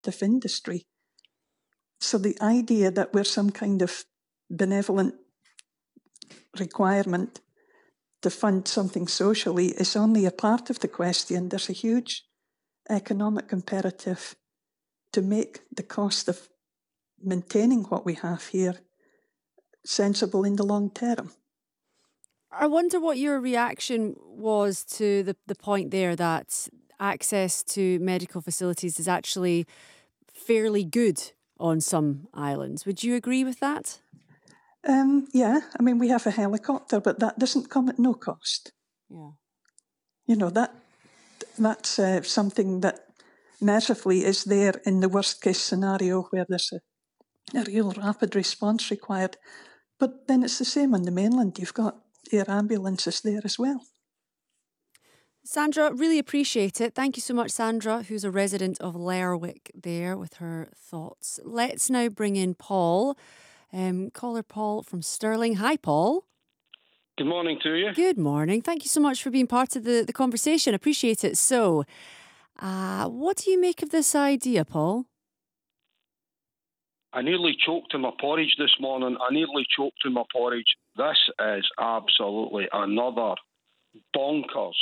extractive industry. So the idea that we're some kind of benevolent requirement to fund something socially is only a part of the question. There's a huge economic imperative to make the cost of maintaining what we have here sensible in the long term. I wonder what your reaction was to the point there that access to medical facilities is actually fairly good on some islands. Would you agree with that? Yeah, I mean, we have a helicopter, but that doesn't come at no cost. Yeah. You know, that's something that mercifully is there in the worst case scenario where there's a real rapid response required. But then it's the same on the mainland. You've got air ambulances there as well. Sandra, really appreciate it. Thank you so much, Sandra, who's a resident of Lerwick there with her thoughts. Let's now bring in Paul. Caller Paul from Stirling. Hi, Paul. Good morning to you. Good morning. Thank you so much for being part of the conversation. Appreciate it. So, what do you make of this idea, Paul? I nearly choked in my porridge this morning. This is absolutely another bonkers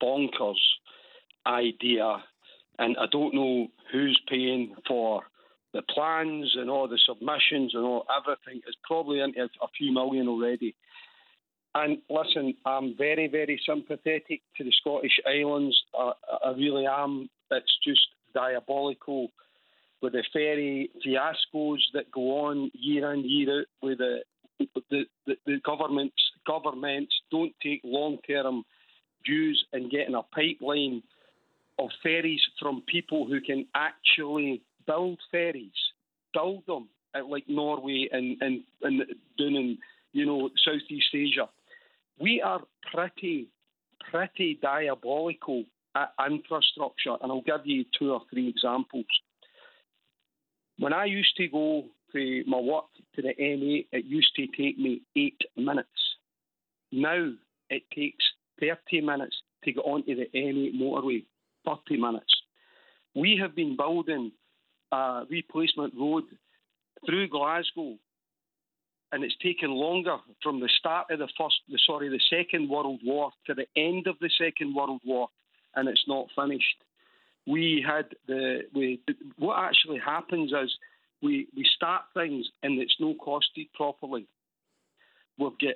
idea. And I don't know who's paying for the plans and all the submissions and all everything. It's probably into a few million already. And listen, I'm very, very sympathetic to the Scottish Islands. I really am. It's just diabolical with the ferry fiascos that go on year in, year out, with the governments don't take long-term views in getting a pipeline of ferries from people who can actually build ferries, build them like Norway and down in Southeast Asia. We are pretty diabolical at infrastructure, and I'll give you 2 or 3 examples. When I used to go to my work to the M8, it used to take me 8 minutes. Now it takes 30 minutes to get onto the M8 motorway, 30 minutes. We have been building a replacement road through Glasgow, and it's taken longer from the start of the Second World War to the end of the Second World War, and it's not finished. What actually happens is we start things and it's not costed properly. We've got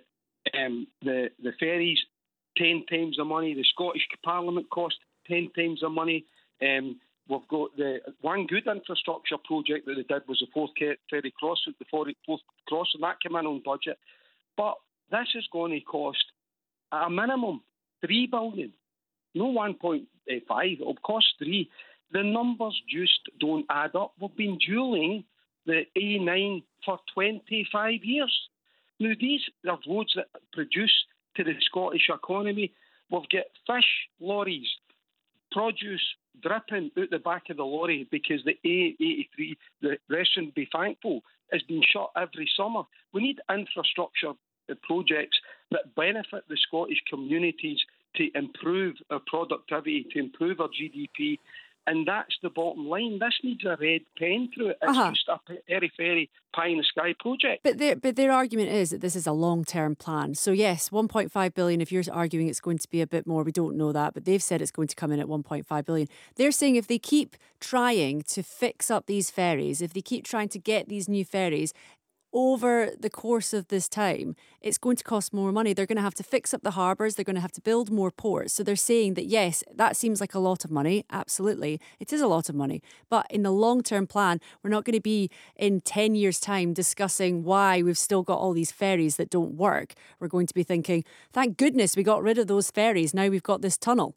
the ferries 10 times the money. The Scottish Parliament cost 10 times the money. We've got the one good infrastructure project that they did was the Forth Ferry Crossing, and that came in on budget. But this is going to cost at a minimum 3 billion, no 1.5. It'll cost 3. The numbers just don't add up. We've been duelling the A9 for 25 years. Now, these are roads that produce to the Scottish economy. We've got fish lorries, produce dripping out the back of the lorry because the A83, the restaurant Be Thankful, has been shut every summer. We need infrastructure projects that benefit the Scottish communities to improve our productivity, to improve our GDP, and that's the bottom line. This needs a red pen through it. It's just a airy-fairy pie-in-the-sky project. But their argument is that this is a long-term plan. So yes, 1.5 billion, if you're arguing it's going to be a bit more, we don't know that, but they've said it's going to come in at 1.5 billion. They're saying if they keep trying to fix up these ferries, if they keep trying to get these new ferries, over the course of this time, it's going to cost more money. They're going to have to fix up the harbours. They're going to have to build more ports. So they're saying that, yes, that seems like a lot of money. Absolutely. It is a lot of money. But in the long-term plan, we're not going to be in 10 years' time discussing why we've still got all these ferries that don't work. We're going to be thinking, thank goodness we got rid of those ferries. Now we've got this tunnel.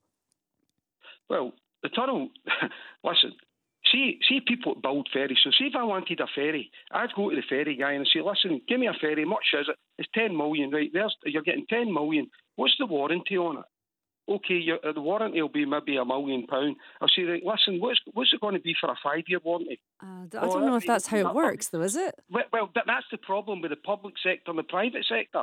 Well, the tunnel, listen, See people build ferries. So see if I wanted a ferry, I'd go to the ferry guy and say, listen, give me a ferry. Much is it? It's 10 million, right? You're getting 10 million. What's the warranty on it? Okay, the warranty will be maybe £1 million. I'll say, right, listen, what's it going to be for a 5-year warranty? I don't know if that's how it works, though, is it? Well, that's the problem with the public sector and the private sector.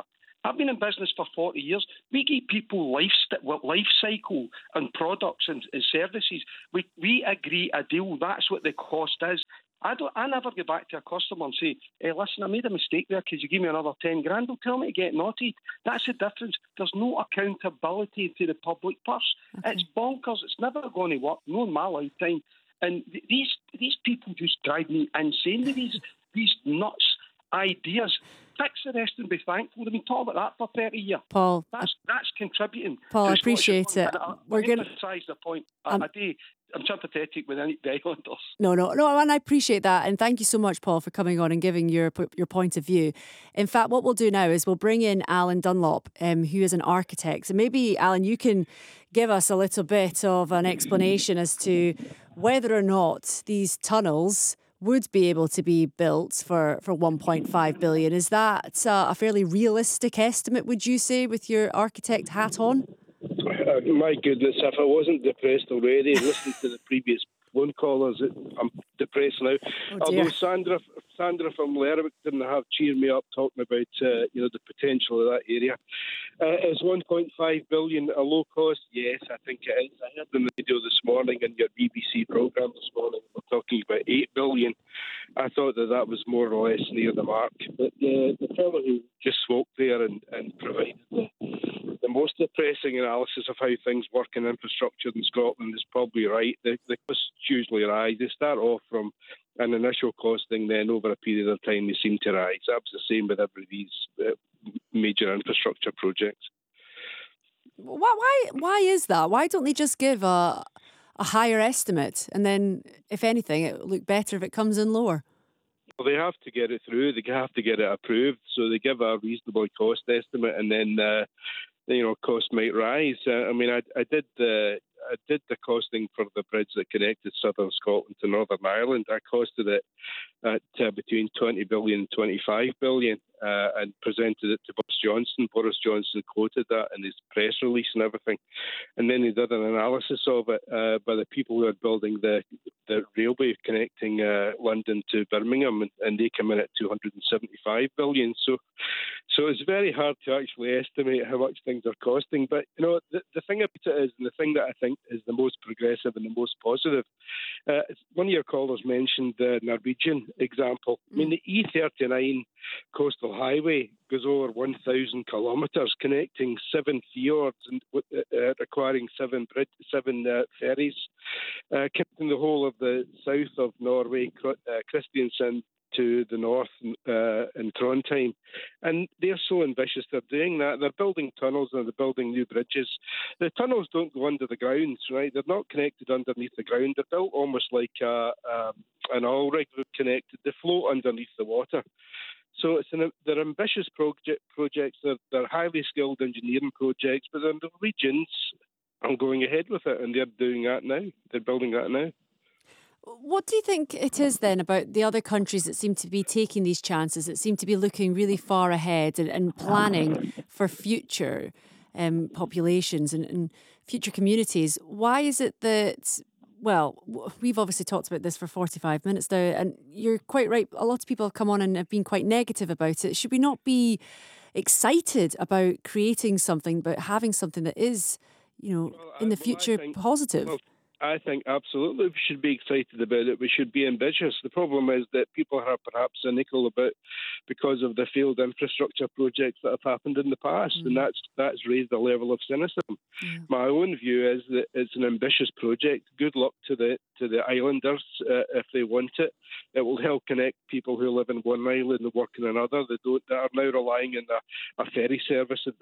I've been in business for 40 years. We give people life cycle and products and services. We agree a deal. That's what the cost is. I never go back to a customer and say, hey, listen, I made a mistake there. Could you give me another 10 grand? They'll tell me to get naughty. That's the difference. There's no accountability to the public purse. Okay. It's bonkers. It's never going to work. No in my lifetime. And these people just drive me insane with these nuts ideas. Fix the rest and be thankful. They've been talking about that for 30 years. Paul, that's contributing. Paul, I appreciate it. We're going to emphasise the point. I'm sympathetic with any Islanders. No, and I appreciate that. And thank you so much, Paul, for coming on and giving your point of view. In fact, what we'll do now is we'll bring in Alan Dunlop, who is an architect. And maybe, Alan, you can give us a little bit of an explanation as to whether or not these tunnels would be able to be built for 1.5 billion. Is that a fairly realistic estimate, would you say, with your architect hat on? My goodness, if I wasn't depressed already, listen to the previous phone callers, I'm depressed now. Although Sandra from Lerwick didn't have cheered me up talking about the potential of that area. Is 1.5 billion a low cost? Yes, I think it is. I heard on the radio this morning in your BBC programme this morning, we're talking about 8 billion. I thought that was more or less near the mark. But the fellow who just spoke there and provided the most depressing analysis of how things work in infrastructure in Scotland is probably right. The costs usually rise. They start off from an initial costing, then over a period of time they seem to rise. That's the same with every of these major infrastructure projects. Why is that? Why don't they just give a higher estimate and then, if anything, it will look better if it comes in lower? Well, they have to get it through. They have to get it approved. So they give a reasonable cost estimate, and then cost might rise. I did the costing for the bridge that connected southern Scotland to Northern Ireland. I costed it at between 20 billion and 25 billion and presented it to Boris Johnson. Boris Johnson quoted that in his press release and everything. And then he did an analysis of it by the people who are building the railway connecting London to Birmingham, and they come in at 275 billion. So it's very hard to actually estimate how much things are costing. But, the thing about it is, and the thing that I think is the most progressive and the most positive, one of your callers mentioned the Norwegian example. I mean, the E39 coastal highway goes over 1,000 kilometres, connecting 7 fjords and requiring 7 ferries, connecting the whole of the south of Norway, Kristiansand, to the north in Trondheim. And they're so ambitious. They're doing that. They're building tunnels and they're building new bridges. The tunnels don't go under the ground, right? They're not connected underneath the ground. They're built almost like an oil rig connected. They float underneath the water. So they're ambitious projects. They're highly skilled engineering projects, but the Norwegians are going ahead with it, and they're doing that now. They're building that now. What do you think it is then about the other countries that seem to be taking these chances, that seem to be looking really far ahead and planning for future populations and future communities? Why is it that, well, we've obviously talked about this for 45 minutes now, and you're quite right. A lot of people have come on and have been quite negative about it. Should we not be excited about creating something, about having something that is, in the future positive? I think absolutely we should be excited about it. We should be ambitious. The problem is that people are perhaps cynical about because of the failed infrastructure projects that have happened in the past, and that's raised a level of cynicism. My own view is that it's an ambitious project. Good luck to the islanders if they want it. It will help connect people who live in one island and work in another. That are now relying on a ferry service